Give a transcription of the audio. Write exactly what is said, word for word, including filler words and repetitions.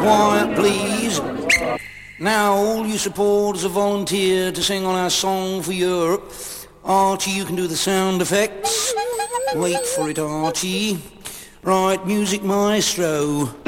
quiet, please. Now, all you supporters have volunteered to sing on our song for Europe. Archie, you can do the sound effects. Wait for it, Archie. Right, music maestro.